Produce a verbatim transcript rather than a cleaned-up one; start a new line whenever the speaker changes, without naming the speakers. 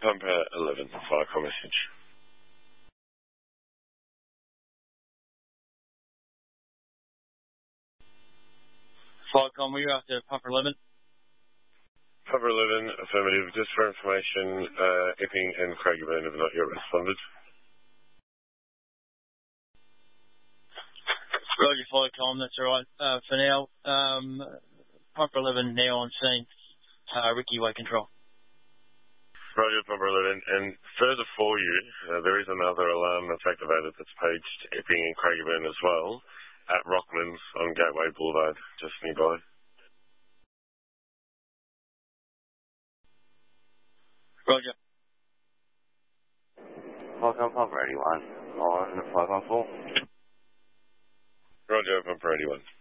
Pumper eleven, fire call message.
Firecom, were you after Pumper eleven?
Pumper eleven, affirmative. Just for information, uh, Epping and Craigieburn have not yet responded.
Roger, Firecom, that's all right. Uh, for now, um, Pumper eleven now on scene. Uh, Ricky, way control.
Roger, Pumper eleven. And further for you, uh, there is another alarm that's activated that's paged Epping and Craigieburn as well, at Rocklands on Gateway Boulevard, just nearby.
Roger.
Firecom, Pumper eighty-one on five one four.
Roger, Pumper eighty-one.